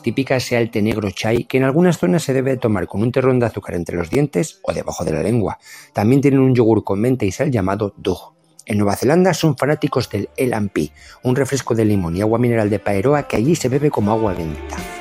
típica sea el té negro chai, que en algunas zonas se debe tomar con un terrón de azúcar entre los dientes o debajo de la lengua. También tienen un yogur con menta y sal llamado Dug. En Nueva Zelanda son fanáticos del Elampi, un refresco de limón y agua mineral de Paeroa que allí se bebe como agua bendita.